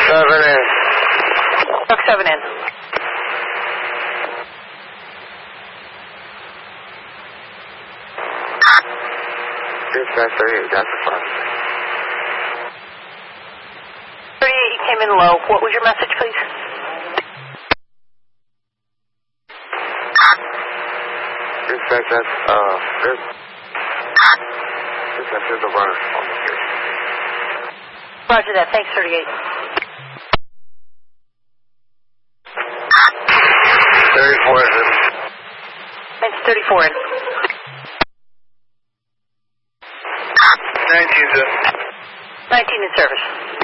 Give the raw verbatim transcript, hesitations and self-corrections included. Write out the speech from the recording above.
seven in. Truck seven in. Dispatch thirty-eight, got the front. thirty-eight, you came in low. What was your message, please? Dispatch, that's, uh, there's, dispatch, there's a runner on the street. Roger that. Thanks, thirty-eight. thirty-four is in. Thanks, thirty-four in. nineteen's in. nineteen in service.